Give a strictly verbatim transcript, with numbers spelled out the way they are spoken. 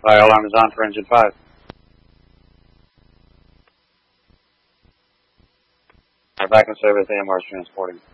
Fire alarm is on for engine five. Back in service, A M R is transporting.